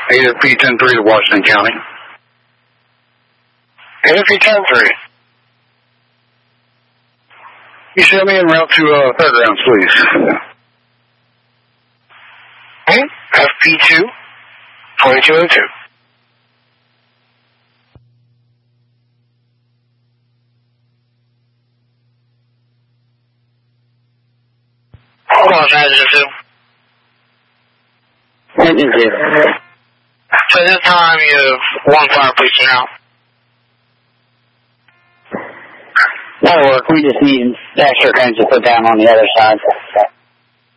AFP 10-3 to Washington County. AFP 10-3. You show me en route to Fairgrounds, please. Okay. FP2, 2202. Hold on, Sergeant 2. Sergeant 2. So this time you have one fire police now. That'll work. We just need extra guns to put down on the other side.